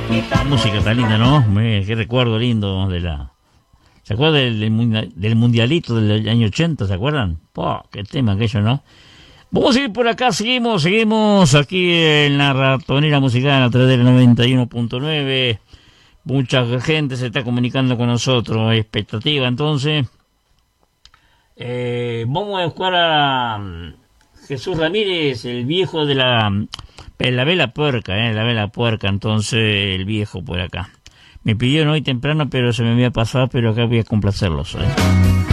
Música tan linda, ¿no? Qué recuerdo lindo de la... ¿Se acuerdan del mundialito del año 80? ¿Se acuerdan? Qué tema aquello, ¿no? Vamos a ir por acá, seguimos aquí en la ratonera musical a través del 91.9. Mucha gente se está comunicando con nosotros, expectativa entonces. Vamos a buscar a Jesús Ramírez, el viejo de la vela puerca, la vela puerca, entonces el viejo por acá. Me pidieron hoy temprano, pero se me había pasado, pero acá voy a complacerlos.